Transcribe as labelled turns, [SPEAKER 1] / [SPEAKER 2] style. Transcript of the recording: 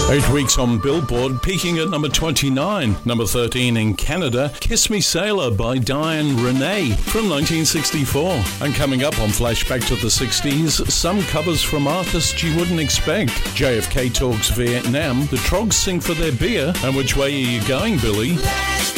[SPEAKER 1] 8 weeks on Billboard, peaking at number 29. Number 13 in Canada, Kiss Me Sailor by Diane Renee from 1964. And coming up on Flashback to the 60s, some covers from artists you wouldn't expect. JFK talks Vietnam, the Trogs sing for their beer, and which way are you going, Billy?